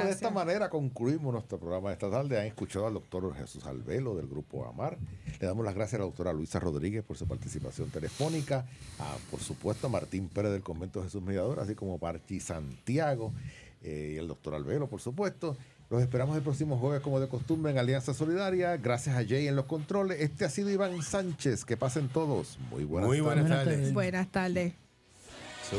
de esta manera concluimos nuestro programa de esta tarde. Han escuchado al doctor Jesús Albelo del Grupo AMAR. Le damos las gracias a la doctora Luisa Rodríguez por su participación telefónica. Por supuesto, a Martín Pérez del Convento Jesús Mediador, así como Parchi Santiago y el doctor Albelo, por supuesto. Los esperamos el próximo jueves, como de costumbre, en Alianza Solidaria. Gracias a Jay en los controles. Este ha sido Iván Sánchez. Que pasen todos. Muy buenas tardes. Buenas tardes.